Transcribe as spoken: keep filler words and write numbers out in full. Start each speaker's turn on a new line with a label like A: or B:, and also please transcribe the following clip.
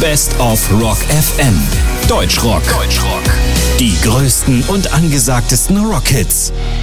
A: Best of Rock F M. Deutschrock. Deutschrock. Die größten und angesagtesten Rockhits.